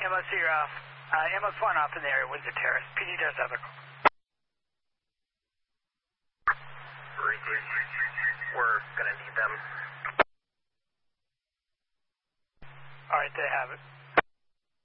MOC, you're off. MO's one off in the area, Windsor Terrace. PD does have a call. We're going to need them. All right, they have it.